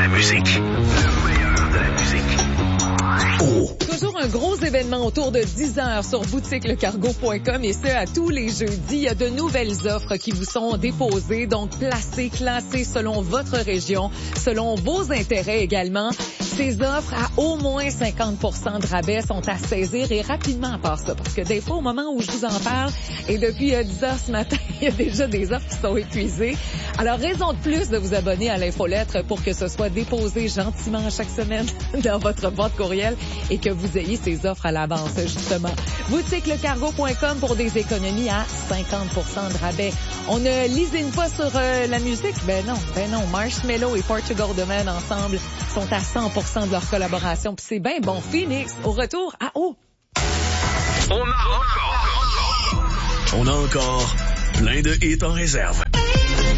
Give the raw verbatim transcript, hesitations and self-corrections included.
la musique. Le meilleur de la musique. Oh. Toujours un gros événement autour de dix heures sur boutique le cargo point com et ce, à tous les jeudis. Il y a de nouvelles offres qui vous sont déposées, donc placées, classées selon votre région, selon vos intérêts également. Ces offres à au moins cinquante pour cent de rabais sont à saisir et rapidement à part ça, parce que des fois, au moment où je vous en parle, et depuis euh, dix heures ce matin, il y a déjà des offres qui sont épuisées. Alors, raison de plus de vous abonner à l'infolettre pour que ce soit déposé gentiment chaque semaine dans votre boîte courriel et que vous ayez ces offres à l'avance, justement. boutique le cargo point com pour des économies à cinquante pour cent de rabais. On ne lisine pas sur euh, la musique? Ben non, ben non. Marshmello et Portugal The Man ensemble sont à cent pour cent de leur collaboration. Puis c'est bien bon. Phoenix, au retour à eau. On a encore. On a encore plein de hits en réserve.